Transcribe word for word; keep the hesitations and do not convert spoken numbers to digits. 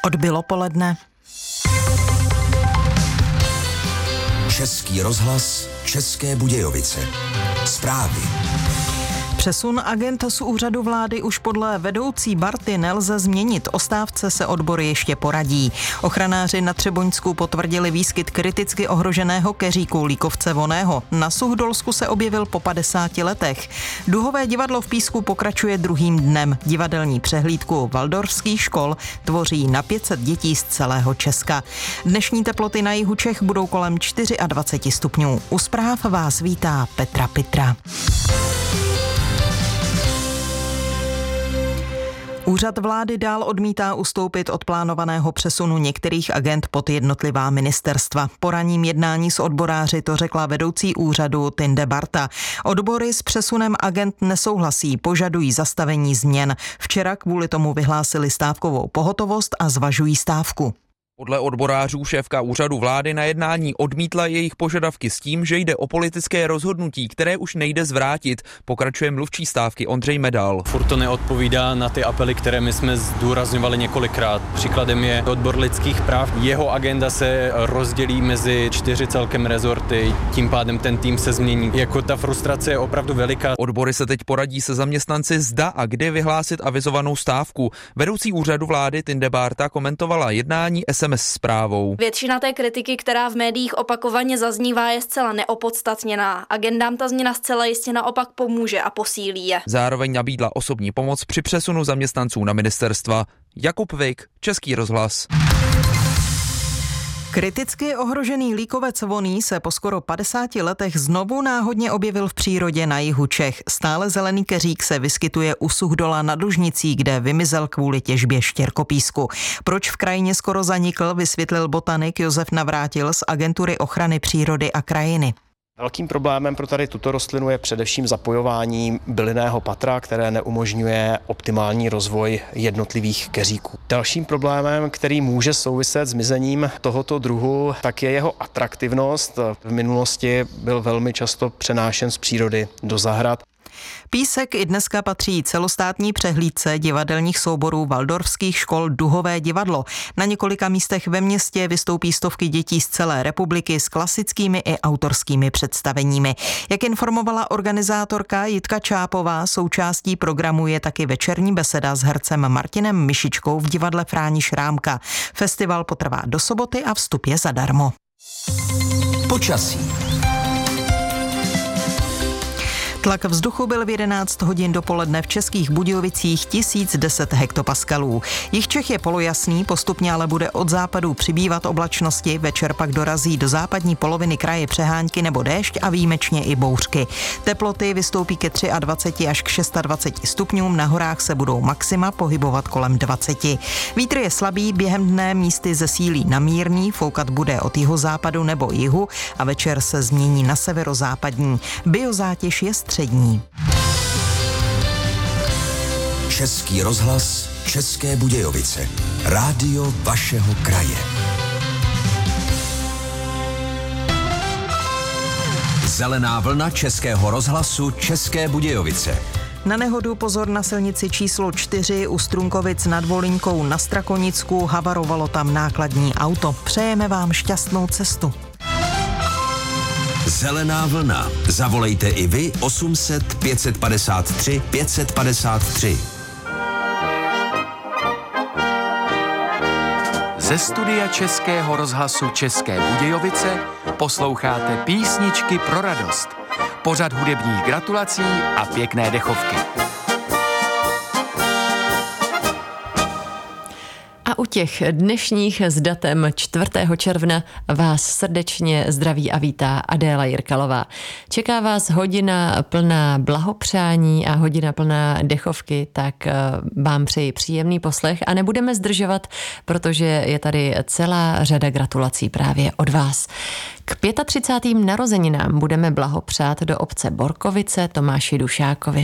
Odbylo poledne. Český rozhlas, České Budějovice. Zprávy. Přesun agent z úřadu vlády už podle vedoucí Barty nelze změnit. O stávce se odbory ještě poradí. Ochranáři na Třeboňsku potvrdili výskyt kriticky ohroženého keříku líkovce voného. Na Suchdolsku se objevil po padesáti letech. Duhové divadlo v Písku pokračuje druhým dnem. Divadelní přehlídku waldorfských škol tvoří na pět set dětí z celého Česka. Dnešní teploty na jihu Čech budou kolem dvacet čtyři stupňů. U zpráv vás vítá Petra Pitra. Úřad vlády dál odmítá ustoupit od plánovaného přesunu některých agent pod jednotlivá ministerstva. Po ranním jednání s odboráři to řekla vedoucí úřadu Tinde Barta. Odbory s přesunem agent nesouhlasí, požadují zastavení změn. Včera kvůli tomu vyhlásili stávkovou pohotovost a zvažují stávku. Podle odborářů šéfka úřadu vlády na jednání odmítla jejich požadavky s tím, že jde o politické rozhodnutí, které už nejde zvrátit, pokračuje mluvčí stávky Ondřej Medal. Furt to neodpovídá na ty apely, které my jsme zdůrazňovali několikrát. Příkladem je odbor lidských práv. Jeho agenda se rozdělí mezi čtyři celkem rezorty, tím pádem ten tým se změní. Jako ta frustrace je opravdu veliká. Odbory se teď poradí se zaměstnanci, zda a kdy vyhlásit avizovanou stávku. Vedoucí úřadu vlády Tinde Barta komentovala jednání es em es zprávou. Většina té kritiky, která v médiích opakovaně zaznívá, je zcela neopodstatněná. Agendám ta změna zcela jistě naopak pomůže a posílí je. Zároveň nabídla osobní pomoc při přesunu zaměstnanců na ministerstva. Jakub Vik, Český rozhlas. Kriticky ohrožený líkovec voný se po skoro padesáti letech znovu náhodně objevil v přírodě na jihu Čech. Stále zelený keřík se vyskytuje u Suchdola nad Lužnicí, kde vymizel kvůli těžbě štěrkopísku. Proč v krajině skoro zanikl, vysvětlil botanik Josef Navrátil z Agentury ochrany přírody a krajiny. Velkým problémem pro tady tuto rostlinu je především zapojování bylinného patra, které neumožňuje optimální rozvoj jednotlivých keříků. Dalším problémem, který může souviset s zmizením tohoto druhu, tak je jeho atraktivnost. V minulosti byl velmi často přenášen z přírody do zahrad. Písek i dneska patří celostátní přehlídce divadelních souborů waldorfských škol Duhové divadlo. Na několika místech ve městě vystoupí stovky dětí z celé republiky s klasickými i autorskými představeními. Jak informovala organizátorka Jitka Čápová, součástí programu je taky večerní beseda s hercem Martinem Myšičkou v divadle Fráni Šrámka. Festival potrvá do soboty a vstup je zadarmo. Počasí. Tlak vzduchu byl v jedenáct hodin dopoledne v Českých Budějovicích tisíc deset hektopaskalů. Jih Čech je polojasný, postupně ale bude od západu přibývat oblačnosti, večer pak dorazí do západní poloviny kraje přehánky nebo déšť a výjimečně i bouřky. Teploty vystoupí ke dvaceti třemi až k dvaceti šesti stupňům, na horách se budou maxima pohybovat kolem dvaceti. Vítr je slabý, během dne místy zesílí na mírný, foukat bude od jihozápadu nebo jihu a večer se změní na severozápadní. Biozátěž je střední. Český rozhlas, České Budějovice. Rádio vašeho kraje. Zelená vlna Českého rozhlasu, České Budějovice. Na nehodu pozor na silnici číslo čtyři u Strunkovic nad Volynkou na Strakonicku, havarovalo tam nákladní auto. Přejeme vám šťastnou cestu. Zelená vlna. Zavolejte i vy osm set pět padesát tři pět padesát tři. Ze studia Českého rozhlasu České Budějovice posloucháte Písničky pro radost. Pořad hudebních gratulací a pěkné dechovky. A u těch dnešních s datem čtvrtého června vás srdečně zdraví a vítá Adéla Jirkalová. Čeká vás hodina plná blahopřání a hodina plná dechovky, tak vám přeji příjemný poslech a nebudeme zdržovat, protože je tady celá řada gratulací právě od vás. K třicátým pátým narozeninám budeme blahopřát do obce Borkovice Tomáši Dušákovi.